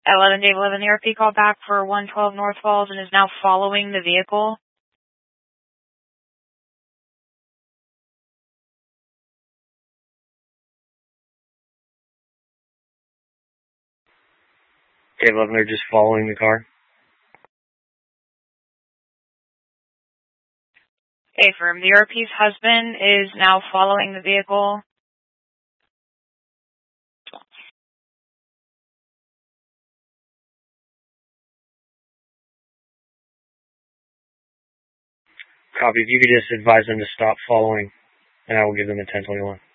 11 Dave 11, the RP called back for 112 North Falls and is now following the vehicle. Dave 11, they're just following the car. Affirm, the RP's husband is now following the vehicle. Copy. If you could just advise them to stop following, and I will give them a 1021.